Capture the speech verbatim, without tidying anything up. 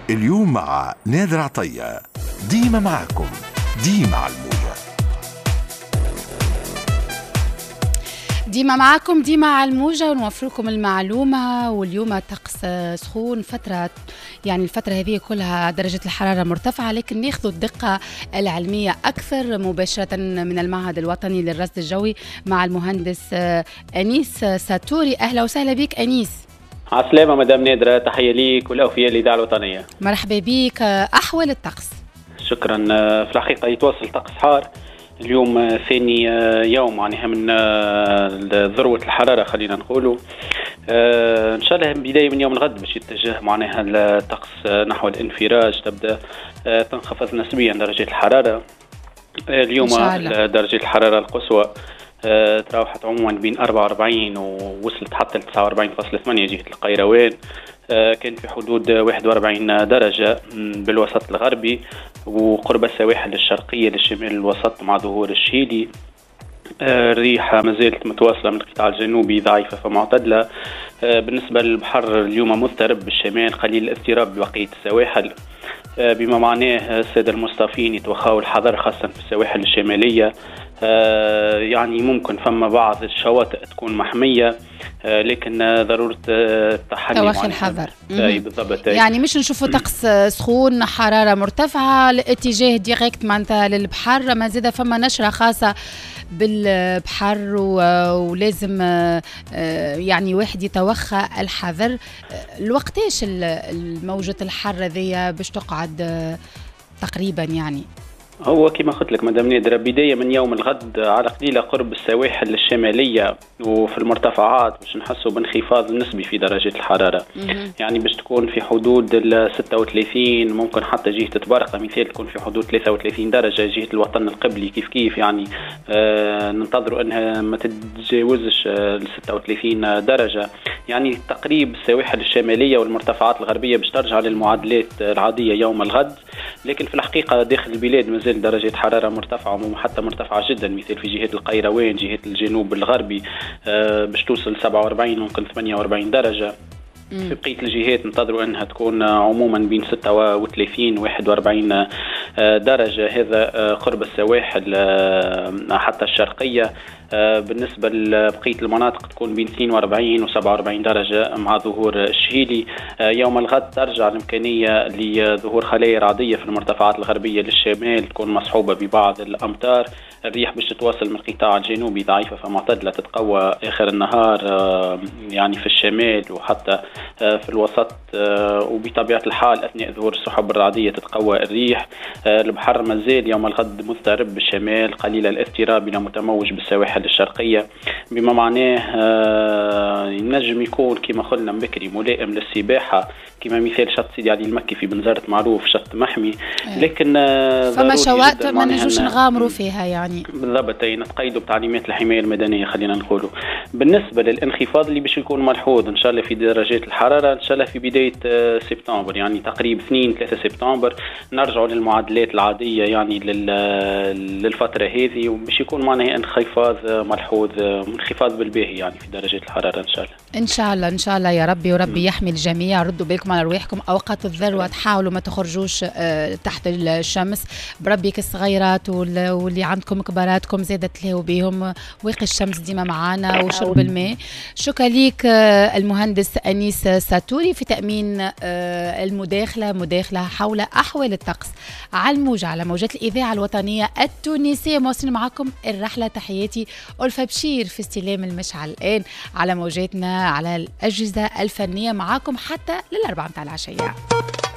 اليوم مع نادر عطية. ديما معكم، ديما على الموجة. ديما معكم، ديما على الموجة، ونوفركم المعلومة. واليوم طقس سخون، فترة يعني الفترة هذه كلها درجة الحرارة مرتفعة، لكن ناخذ الدقة العلمية أكثر مباشرة من المعهد الوطني للرصد الجوي مع المهندس أنيس ساتوري. أهلا وسهلا بك أنيس. عسلامة مدام نادرة، تحية ليك والأوفياء للإذاعة الوطنية. مرحبا بك. أحوال الطقس؟ شكرا. في الحقيقة يتواصل طقس حار اليوم، ثاني يوم معناها من ذروة الحرارة خلينا نقولوا. ان شاء الله بداية من يوم الغد باش يتجه معناها الطقس نحو الانفراج، تبدا تنخفض نسبيا درجة الحرارة. اليوم درجة الحرارة القصوى تراوحت عموما بين أربعة وأربعين ووصلت حتى ل تسعة وأربعين فاصلة ثمانية جهة القيروان. كان في حدود واحد وأربعين درجة بالوسط الغربي وقرب السواحل الشرقية للشمال الوسط مع ظهور الشيلي. الريح ما زالت متواصلة من القطاع الجنوبي ضعيفة فمعتدلة. بالنسبة للبحر اليوم مضطرب بالشمال، قليل الاضطراب ببقية السواحل، بما معناه السادة المصطفين يتوخاوا الحذر خاصة في السواحل الشمالية. يعني ممكن فما بعض الشواطئ تكون محمية، لكن ضرورة التحلي توخي الحذر. بالضبط. يعني مش نشوفوا طقس سخون، حرارة مرتفعة، الاتجاه ديريكت معناتها للبحر، ما زاد فما نشرة خاصة بالبحر ولازم يعني واحد يتوخى الحذر. الوقتاش الموجة الحر ذي باش تقعد تقريبا؟ يعني هو كما قلت لك مدام نادرة، بداية من يوم الغد على قليلة قرب السواحل الشمالية وفي المرتفعات باش نحسوا بانخفاض نسبي في درجة الحرارة. يعني باش تكون في حدود ال ستة وثلاثين، ممكن حتى جهة تبارقة مثال تكون في حدود ثلاثة وثلاثين درجة. جهة الوطن القبلي كيف كيف يعني آه ننتظروا انها ما تتجاوزش ال ستة وثلاثين درجة. يعني تقريب السواحل الشمالية والمرتفعات الغربية باش ترجع للمعادلات العادية يوم الغد، لكن في الحقيقة داخل البلاد مازال درجة حرارة مرتفعة وحتى مرتفعة جدا، مثل في جهة القيروان جهة الجنوب الغربي آه باش توصل سبعة وأربعين ممكن ثمانية وأربعين درجة. في بقية الجهات ننتظروا أنها تكون عموما بين ستة وثلاثين و واحد وأربعين درجة، هذا قرب السواحل حتى الشرقية. بالنسبة لبقية المناطق تكون بين اثنين وأربعين و سبعة وأربعين درجة مع ظهور الشيلي. يوم الغد ترجع الإمكانية لظهور خلايا رعدية في المرتفعات الغربية للشمال، تكون مصحوبة ببعض الأمطار. الريح باش تتواصل من القطاع الجنوبي ضعيفة فمعتدلة، تتقوى آخر النهار يعني في الشمال وحتى في الوسط، وبطبيعة الحال أثناء ظهور السحب الرعدية تتقوى الريح. البحر مازال يوم الغد مضطرب بالشمال، قليل الاضطراب إلى متموج بالسواحل الشرقية، بما معناه ينجم يكون كما قلنا بكري ملائم للسباحة، كما مثال شط سيدي علي المكي في بنزرت معروف شط محمي. لكن فما شواطئ ما نجوش نغامروا فيها يعني. بالضبط، نتقيدوا بتعليمات الحماية المدنية خلينا نقولوا. بالنسبة للانخفاض اللي باش يكون ملحوظ إن شاء الله في درجات الحرارة، إن شاء الله في بداية سبتمبر، يعني تقريبا اثنين ثلاثة سبتمبر نرجعوا للمعادلات العادية يعني للفترة هذه، وباش يكون معناها انخفاض ملحوظ، انخفاض بالباهي يعني في درجات الحرارة إن شاء الله. إن شاء الله إن شاء الله يا ربي، وربي يحمي الجميع. ردوا بالكم على رواحكم أوقات الذروة، تحاولوا ما تخرجوش تحت الشمس، بربيك الصغيرات واللي عندكم كباراتكم زادة تلاهوا بهم، واقي الشمس ديما معانا وشرب الماء. شكرا ليك المهندس أنيس ساتوري في تأمين المداخلة مداخلة حول أحوال الطقس على الموجة، على موجات الإذاعة الوطنية التونسية. مواصلين معكم الرحلة. تحياتي ألفة بشير في استلام المشعل الآن على موجاتنا على الأجهزة الفنية، معاكم حتى للأربعة متاع العشية.